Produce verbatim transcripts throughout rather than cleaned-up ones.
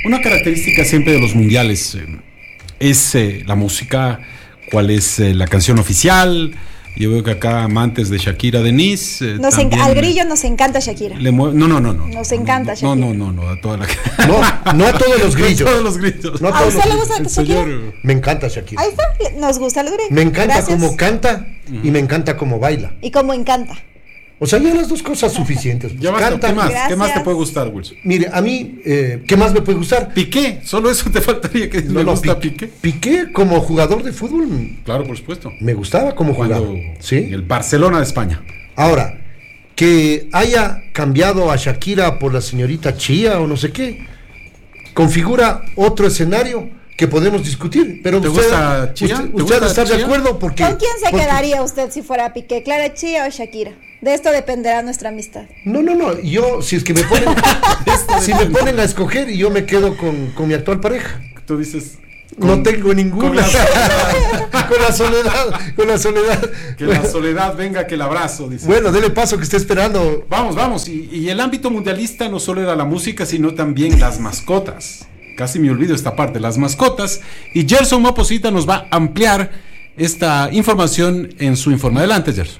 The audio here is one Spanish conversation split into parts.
Una característica siempre de los mundiales eh, es eh, la música, cuál es eh, la canción oficial. Yo veo que acá amantes de Shakira Denise. Eh, nos también, al grillo nos encanta Shakira. Le no, no, no, no. Nos encanta no, Shakira. No, no, no, no, a toda la No, no a todos los grillos. No a todos los grillos. No a ¿A todos usted los le gusta grillos. Shakira? Señor, Me encanta Shakira. Ahí está, nos gusta los grillos. Me encanta Gracias. cómo canta y me encanta cómo baila. Y cómo encanta. O sea, ya las dos cosas suficientes. ya basta, Canta. ¿qué más? Gracias. ¿Qué más te puede gustar, Wilson? Mire, a mí, eh, ¿qué más me puede gustar? Piqué, solo eso te faltaría que No, me no, gusta Pi- Piqué. Piqué como jugador de fútbol Claro, por supuesto. me gustaba como Cuando jugaba. ¿Sí? en el Barcelona de España. Ahora, que haya cambiado a Shakira por la señorita Chía o no sé qué, configura otro escenario que podemos discutir. Pero ¿Te usted, gusta Chía? usted, ¿Te usted gusta está de Chía? acuerdo porque... ¿Con quién se porque- quedaría usted si fuera Piqué? ¿Clara Chía o Shakira? De esto dependerá nuestra amistad. No, no, no, yo, si es que me ponen, si me ponen a escoger y yo me quedo con, con mi actual pareja. Tú dices... No con- tengo ninguna. con la soledad. Con la soledad, con la soledad. Que la soledad venga, que el abrazo, dice. Bueno, dele paso que esté esperando. Vamos, vamos. Y, y el ámbito mundialista no solo era la música, sino también las mascotas. Casi me olvido esta parte, las mascotas. Y Gerson Moposita nos va a ampliar esta información en su informe. Adelante, Gerson.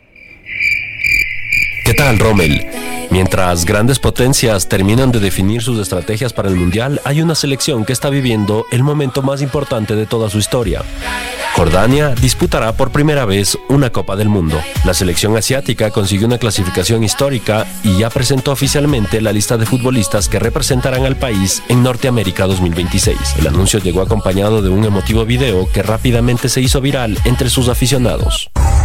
¿Qué tal, Rommel? Mientras grandes potencias terminan de definir sus estrategias para el Mundial, hay una selección que está viviendo el momento más importante de toda su historia. Jordania disputará por primera vez una Copa del Mundo. La selección asiática consiguió una clasificación histórica y ya presentó oficialmente la lista de futbolistas que representarán al país en Norteamérica dos mil veintiséis. El anuncio llegó acompañado de un emotivo video que rápidamente se hizo viral entre sus aficionados.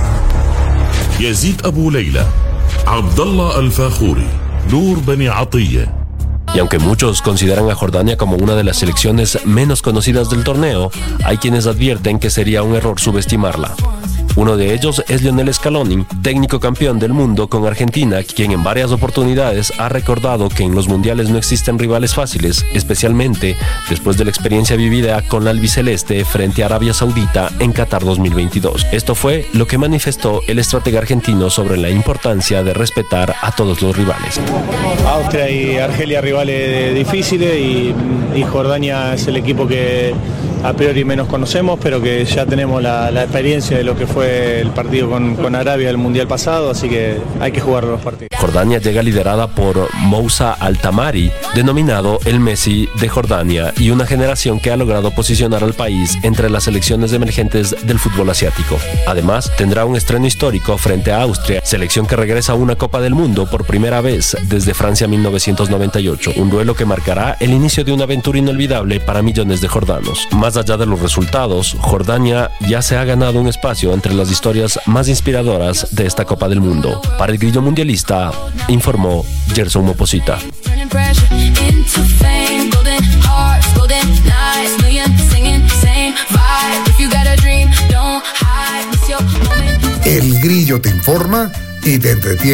يزيد أبو ليلى عبد الله الفاخوري نور بني عطية. Y aunque muchos consideran a Jordania como una de las selecciones menos conocidas del torneo, hay quienes advierten que sería un error subestimarla. Uno de ellos es Lionel Scaloni, técnico campeón del mundo con Argentina, quien en varias oportunidades ha recordado que en los mundiales no existen rivales fáciles, especialmente después de la experiencia vivida con la albiceleste frente a Arabia Saudita en Qatar dos mil veintidós. Esto fue lo que manifestó el estratega argentino sobre la importancia de respetar a todos los rivales. Austria y Argelia rivales difíciles y, y Jordania es el equipo que a priori menos conocemos, pero que ya tenemos la, la experiencia de lo que fue el partido con, con Arabia el Mundial pasado, así que hay que jugar los partidos. Jordania llega liderada por Moussa Al-Tamari, denominado el Messi de Jordania, y una generación que ha logrado posicionar al país entre las selecciones emergentes del fútbol asiático. Además, tendrá un estreno histórico frente a Austria, selección que regresa a una Copa del Mundo por primera vez desde Francia mil novecientos noventa y ocho, un duelo que marcará el inicio de una aventura inolvidable para millones de jordanos. Más allá de los resultados, Jordania ya se ha ganado un espacio entre las historias más inspiradoras de esta Copa del Mundo. Para el Grillo Mundialista, informó Gerson Moposita. El Grillo te informa y te entretiene.